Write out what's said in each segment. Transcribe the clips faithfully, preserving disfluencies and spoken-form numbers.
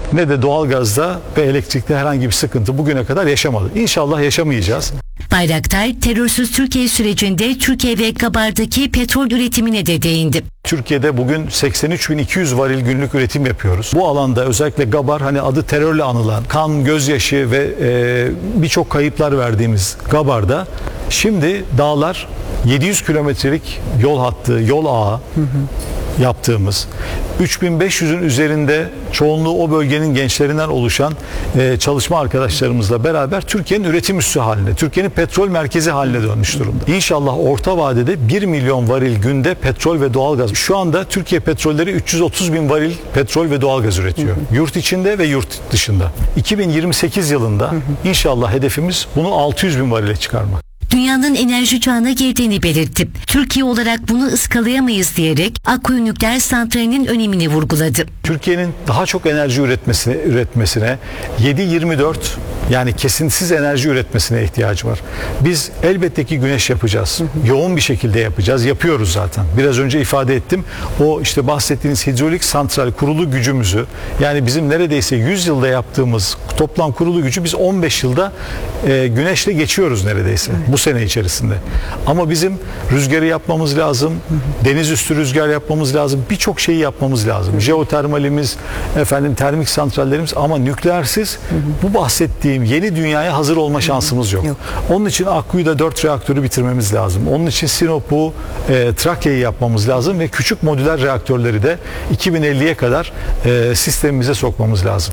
ne de doğalgazda ve elektrikte herhangi bir sıkıntı bugüne kadar yaşamadı. İnşallah yaşamayacağız. Bayraktar, terörsüz Türkiye sürecinde Türkiye ve Gabar'daki petrol üretimine de değindi. Türkiye'de bugün seksen üç bin iki yüz varil günlük üretim yapıyoruz. Bu alanda özellikle Gabar, hani adı terörle anılan, kan, gözyaşı ve e, birçok kayıplar verdiğimiz Gabar'da şimdi dağlar yedi yüz kilometrelik yol hattı, yol ağı hı hı. yaptığımız, üç bin beş yüzün üzerinde çoğunluğu o bölgenin gençlerinden oluşan e, çalışma arkadaşlarımızla beraber Türkiye'nin üretim üssü haline, Türkiye'nin petrol merkezi haline dönmüş durumda. İnşallah orta vadede bir milyon varil günde petrol ve doğalgaz. Şu anda Türkiye petrolleri üç yüz otuz bin varil petrol ve doğalgaz üretiyor. Hı hı. Yurt içinde ve yurt dışında. iki bin yirmi sekiz yılında hı hı. inşallah hedefimiz bunu altı yüz bin varile çıkarmak. Dünyanın enerji çağına girdiğini belirtti. Türkiye olarak bunu ıskalayamayız diyerek Akkuyu Nükleer Santrali'nin önemini vurguladı. Türkiye'nin daha çok enerji üretmesine, üretmesine yedi yirmi dört yani kesintisiz enerji üretmesine ihtiyacı var. Biz elbette ki güneş yapacağız. Hı hı. Yoğun bir şekilde yapacağız. Yapıyoruz zaten. Biraz önce ifade ettim. O işte bahsettiğiniz hidrolik santral kurulu gücümüzü, yani bizim neredeyse yüz yılda yaptığımız toplam kurulu gücü biz on beş yılda e, güneşle geçiyoruz neredeyse. Evet. Bu sene içerisinde. Ama bizim rüzgarı yapmamız lazım. Hı hı. Deniz üstü rüzgar yapmamız lazım. Birçok şeyi yapmamız lazım. Hı hı. Jeotermalimiz, efendim termik santrallerimiz, ama nükleersiz hı hı. bu bahsettiğim yeni dünyaya hazır olma şansımız yok. yok. Onun için Akkuyu'da dört reaktörü bitirmemiz lazım. Onun için Sinop'u, e, Trakya'yı yapmamız lazım ve küçük modüler reaktörleri de iki bin elliye kadar e, sistemimize sokmamız lazım.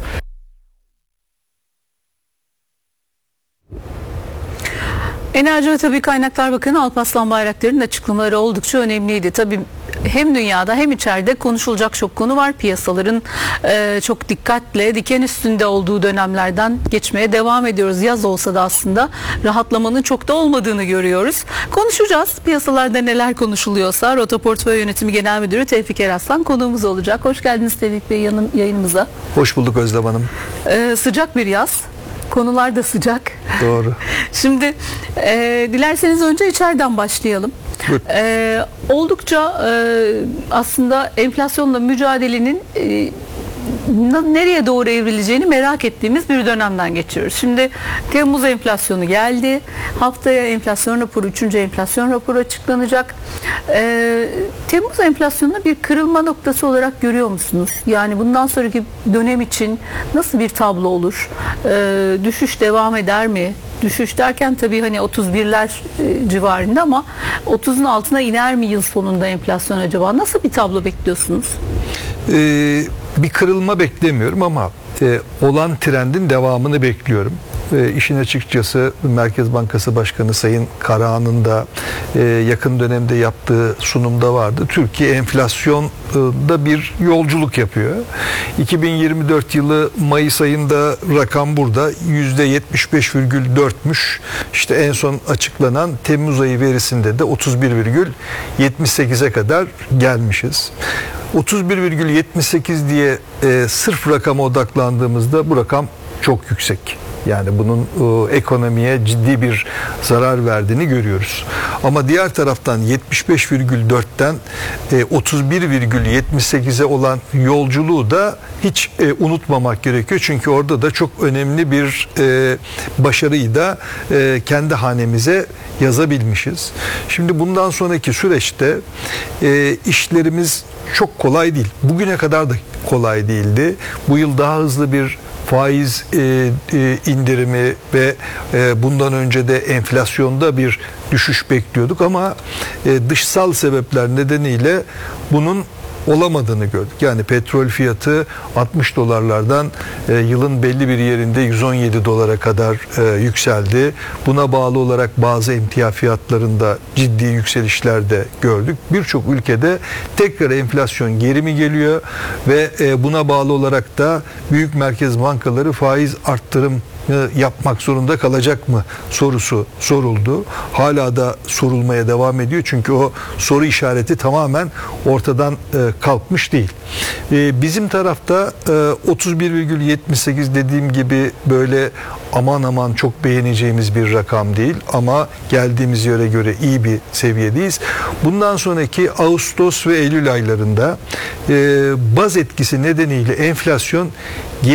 Enerji ve Tabii Kaynaklar Bakanı Alparslan Bayraktar'ın açıklamaları oldukça önemliydi. Tabii hem dünyada hem içeride konuşulacak çok konu var. Piyasaların e, çok dikkatle diken üstünde olduğu dönemlerden geçmeye devam ediyoruz. Yaz olsa da aslında rahatlamanın çok da olmadığını görüyoruz. Konuşacağız. Piyasalarda neler konuşuluyorsa. Rota Portföy Yönetimi Genel Müdürü Tevfik Eraslan konuğumuz olacak. Hoş geldiniz Tevfik Bey yanım, yayınımıza. Hoş bulduk Özlem Hanım. E, sıcak bir yaz. Konular da sıcak. Doğru. Şimdi e, dilerseniz önce içeriden başlayalım. E, oldukça e, aslında enflasyonla mücadelenin e, nereye doğru evrileceğini merak ettiğimiz bir dönemden geçiyoruz. Şimdi Temmuz enflasyonu geldi. Haftaya enflasyon raporu, üçüncü enflasyon raporu açıklanacak. Ee, Temmuz enflasyonunu bir kırılma noktası olarak görüyor musunuz? Yani bundan sonraki dönem için nasıl bir tablo olur? Ee, düşüş devam eder mi? Düşüş derken tabii hani otuz birler e, civarında, ama otuzun altına iner mi yıl sonunda enflasyon acaba? Nasıl bir tablo bekliyorsunuz? Ee, bir kırılma beklemiyorum ama e, olan trendin devamını bekliyorum. E, işin açıkçası Merkez Bankası Başkanı Sayın Karahan'ın da e, yakın dönemde yaptığı sunumda vardı. Türkiye enflasyonda bir yolculuk yapıyor. iki bin yirmi dört yılı Mayıs ayında rakam burada yüzde yetmiş beş virgül dörtmüş. İşte en son açıklanan Temmuz ayı verisinde de otuz bir virgül yetmiş sekize kadar gelmişiz. otuz bir virgül yetmiş sekiz diye e, sırf rakama odaklandığımızda bu rakam çok yüksek. Yani bunun e, ekonomiye ciddi bir zarar verdiğini görüyoruz. Ama diğer taraftan yetmiş beş virgül dörtten e, otuz bir virgül yetmiş sekize olan yolculuğu da hiç e, unutmamak gerekiyor. Çünkü orada da çok önemli bir e, başarıyı da e, kendi hanemize yazabilmişiz. Şimdi bundan sonraki süreçte e, işlerimiz çok kolay değil. Bugüne kadar da kolay değildi. Bu yıl daha hızlı bir faiz e, e, indirimi ve e, bundan önce de enflasyonda bir düşüş bekliyorduk, ama e, dışsal sebepler nedeniyle bunun olamadığını gördük. Yani petrol fiyatı altmış dolarlardan e, yılın belli bir yerinde yüz on yedi dolara kadar e, yükseldi. Buna bağlı olarak bazı emtia fiyatlarında ciddi yükselişler de gördük. Birçok ülkede tekrar enflasyon geri mi geliyor ve e, buna bağlı olarak da büyük merkez bankaları faiz arttırım yapmak zorunda kalacak mı sorusu soruldu. Hala da sorulmaya devam ediyor. Çünkü o soru işareti tamamen ortadan e, kalkmış değil. E, bizim tarafta e, otuz bir virgül yetmiş sekiz dediğim gibi böyle aman aman çok beğeneceğimiz bir rakam değil, ama geldiğimiz yere göre iyi bir seviyedeyiz. Bundan sonraki Ağustos ve Eylül aylarında e, baz etkisi nedeniyle enflasyon